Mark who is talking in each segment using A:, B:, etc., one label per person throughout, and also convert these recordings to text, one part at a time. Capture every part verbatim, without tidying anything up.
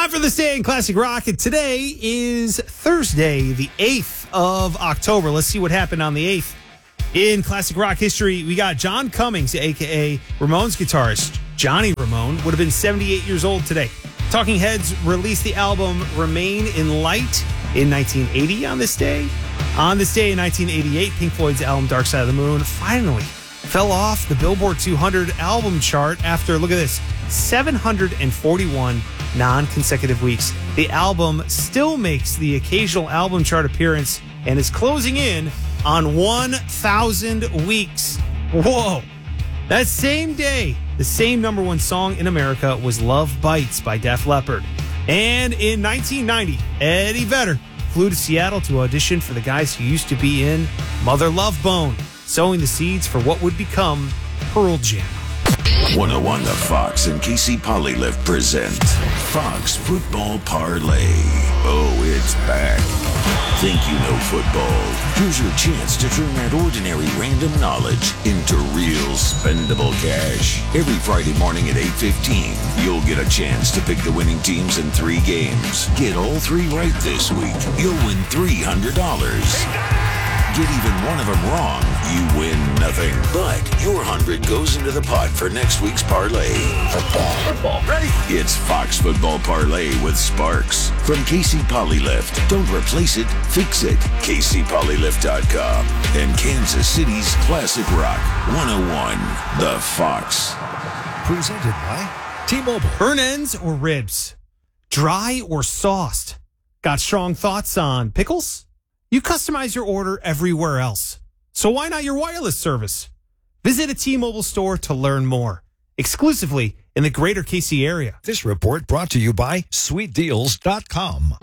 A: Time for this day in Classic Rock, and today is Thursday, the eighth of October. Let's see what happened on the eighth. In Classic Rock history, we got John Cummings, a k a. Ramones guitarist. Johnny Ramone would have been seventy-eight years old today. Talking Heads released the album Remain in Light in nineteen eighty on this day. On this day in nineteen eighty-eight, Pink Floyd's album Dark Side of the Moon finally fell off the Billboard two hundred album chart after, look at this, seven hundred forty-one non-consecutive weeks. The album still makes the occasional album chart appearance and is closing in on one thousand weeks. Whoa. That same day, the same number one song in America was Love Bites by Def Leppard. And in nineteen ninety, Eddie Vedder flew to Seattle to audition for the guys who used to be in Mother Love Bone, sowing the seeds for what would become Pearl Jam.
B: one oh one The Fox and K C Polylift present Fox Football Parlay. Oh, it's back. Think you know football? Here's your chance to turn that ordinary random knowledge into real spendable cash. Every Friday morning at eight fifteen, you'll get a chance to pick the winning teams in three games. Get all three right this week, you'll win three hundred dollars. Get even one of them wrong, you win nothing. But your hundred goes into the pot for next week's parlay. Football. Football. Ready? It's Fox Football Parlay with Sparks. From K C Polylift. Don't replace it, fix it. K C Polylift dot com. And Kansas City's Classic Rock one oh one. The Fox.
C: Presented by T-Mobile.
A: Burn ends or ribs? Dry or sauced? Got strong thoughts on pickles? You customize your order everywhere else. So why not your wireless service? Visit a T-Mobile store to learn more. Exclusively in the greater K C area.
C: This report brought to you by Sweet Deals dot com.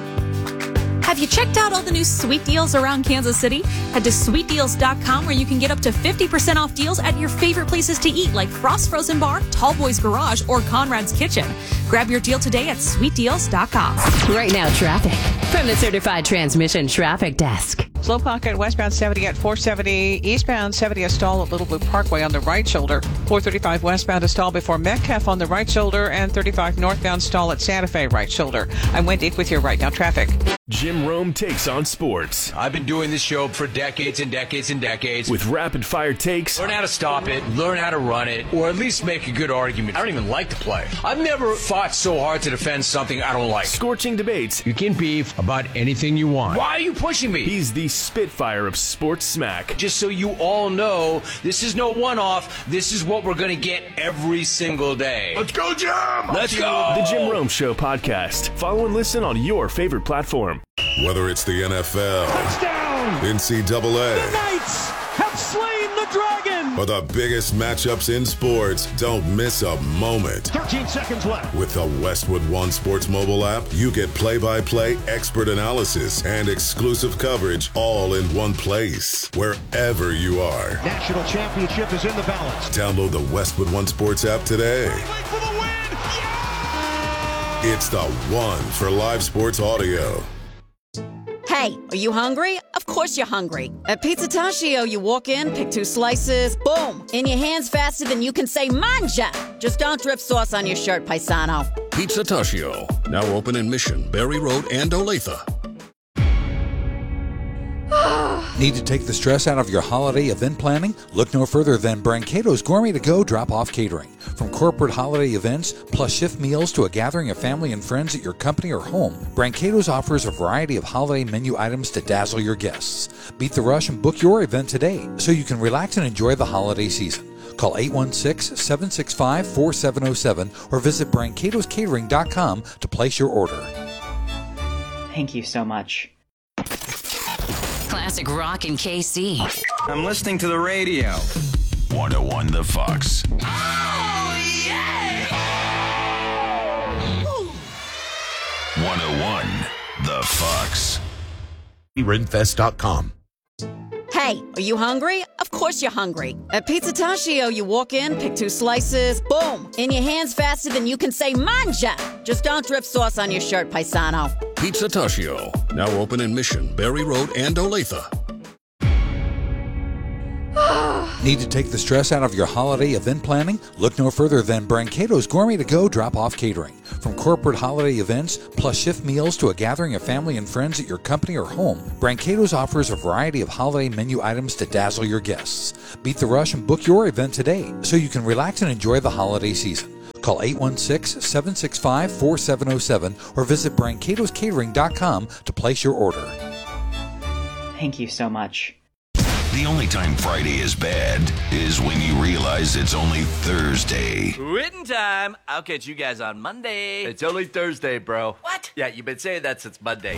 D: Have you checked out all the new sweet deals around Kansas City? Head to Sweet Deals dot com where you can get up to fifty percent off deals at your favorite places to eat like Frost Frozen Bar, Tall Boys Garage, or Conrad's Kitchen. Grab your deal today at Sweet Deals dot com.
E: Right now, traffic from the Certified Transmission Traffic Desk.
F: Slow pocket westbound seventy at four seventy, eastbound seventy a stall at Little Blue Parkway on the right shoulder. four thirty-five westbound a stall before Metcalf on the right shoulder, and thirty-five northbound stall at Santa Fe right shoulder. I'm Wendy with your right now traffic.
G: Jim Rome takes on sports.
H: I've been doing this show for decades and decades and decades.
G: With rapid fire takes.
H: Learn how to stop it, learn how to run it, or at least make a good argument. I don't even like to play. I've never fought so hard to defend something I don't like.
G: Scorching debates.
H: You can beef about anything you want. Why are you pushing me?
G: He's the Spitfire of sports smack.
H: Just so you all know, this is no one-off. This is what we're going to get every single day.
B: Let's go, Jim!
H: Let's go!
G: The Jim Rome Show podcast. Follow and listen on your favorite platform.
I: Whether it's the N F L,
J: touchdown,
I: N C double A,
J: the Knights have slain the dragon,
I: or the biggest matchups in sports, don't miss a moment.
J: thirteen seconds left.
I: With the Westwood One Sports mobile app, you get play-by-play, expert analysis, and exclusive coverage all in one place, wherever you are.
J: National championship is in the balance.
I: Download the Westwood One Sports app today.
J: For the win. Yeah!
I: It's the one for live sports audio.
K: Hey, are you hungry? Of course you're hungry. At Pizzataccio, you walk in, pick two slices, boom, in your hands faster than you can say manja. Just don't drip sauce on your shirt, paisano.
L: Pizzataccio, now open in Mission, Berry Road, and Olathe.
C: Need to take the stress out of your holiday event planning? Look no further than Brancato's Gourmet to Go Drop-Off Catering. From corporate holiday events, plus shift meals to a gathering of family and friends at your company or home, Brancato's offers a variety of holiday menu items to dazzle your guests. Beat the rush and book your event today so you can relax and enjoy the holiday season. Call eight one six, seven six five, four seven zero seven or visit brancatos catering dot com to place your order.
M: Thank you so much.
E: Classic Rock in K C.
N: I'm listening to the radio.
B: one oh one The Fox.
E: Oh, yeah!
B: one oh one The Fox.
C: Renfest dot com.
K: Hey, are you hungry? Of course you're hungry. At Pizzataccio, you walk in, pick two slices, boom, in your hands faster than you can say manja. Just don't drip sauce on your shirt, paisano.
L: Pizzataccio, now open in Mission, Berry Road, and Olathe.
C: Need to take the stress out of your holiday event planning? Look no further than Brancato's Gourmet to Go drop-off catering. From corporate holiday events, plus shift meals to a gathering of family and friends at your company or home, Brancato's offers a variety of holiday menu items to dazzle your guests. Beat the rush and book your event today so you can relax and enjoy the holiday season. Call eight one six, seven six five, four seven zero seven or visit brancatos catering dot com to place your order.
M: Thank you so much.
B: The only time Friday is bad is when you realize it's only Thursday.
O: Quitting time. I'll catch you guys on Monday. It's only Thursday, bro. What? Yeah, you've been saying that since Monday.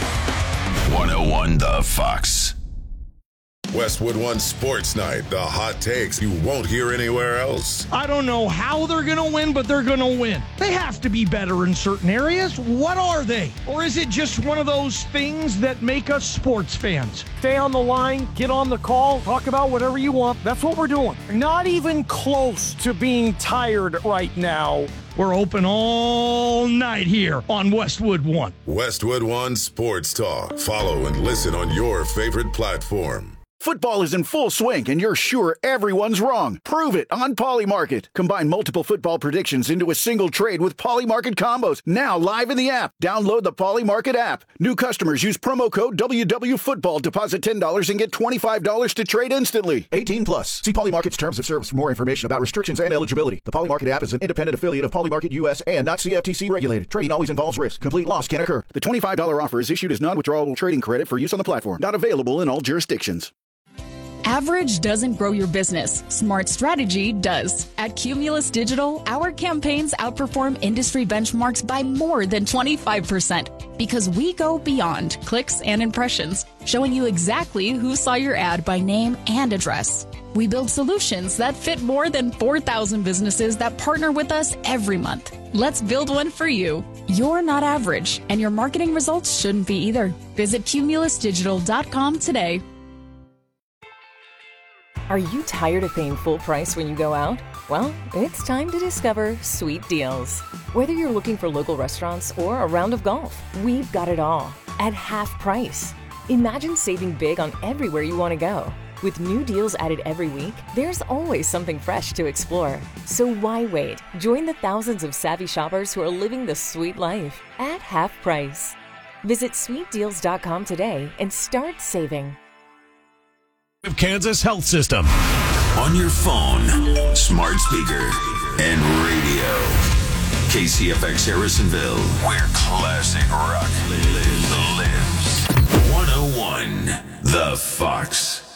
B: one oh one The Fox.
I: Westwood One Sports Night, the hot takes you won't hear anywhere else.
P: I don't know how they're going to win, but they're going to win. They have to be better in certain areas. What are they? Or is it just one of those things that make us sports fans? Stay on the line, get on the call, talk about whatever you want. That's what we're doing. Not even close to being tired right now. We're open all night here on Westwood One.
I: Westwood One Sports Talk. Follow and listen on your favorite platform.
Q: Football is in full swing, and you're sure everyone's wrong. Prove it on Polymarket. Combine multiple football predictions into a single trade with Polymarket combos. Now live in the app. Download the Polymarket app. New customers use promo code W W Football. Deposit ten dollars and get twenty-five dollars to trade instantly. eighteen plus. See Polymarket's terms of service for more information about restrictions and eligibility. The Polymarket app is an independent affiliate of Polymarket U S and not C F T C regulated. Trading always involves risk. Complete loss can occur. The twenty-five dollars offer is issued as non-withdrawable trading credit for use on the platform. Not available in all jurisdictions.
R: Average doesn't grow your business. Smart strategy does. At Cumulus Digital, our campaigns outperform industry benchmarks by more than twenty-five percent because we go beyond clicks and impressions, showing you exactly who saw your ad by name and address. We build solutions that fit more than four thousand businesses that partner with us every month. Let's build one for you. You're not average, and your marketing results shouldn't be either. Visit cumulus digital dot com today.
S: Are you tired of paying full price when you go out? Well, it's time to discover Sweet Deals. Whether you're looking for local restaurants or a round of golf, we've got it all at half price. Imagine saving big on everywhere you want to go. With new deals added every week, there's always something fresh to explore. So why wait? Join the thousands of savvy shoppers who are living the sweet life at half price. Visit sweet deals dot com today and start saving.
G: Kansas Health System.
B: On your phone, smart speaker, and radio. K C F X Harrisonville, where classic rock lives. one oh one The Fox.